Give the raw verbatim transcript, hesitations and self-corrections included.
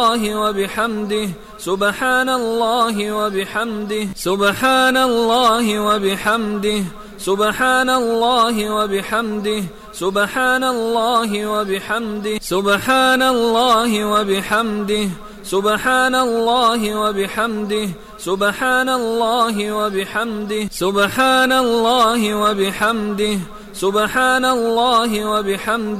وبحمده سبحان الله وبحمده سبحان الله وبحمده سبحان الله وبحمده سبحان الله وبحمده سبحان الله وبحمده سبحان الله وبحمده سبحان الله وبحمده سبحان الله وبحمده سبحان الله وبحمده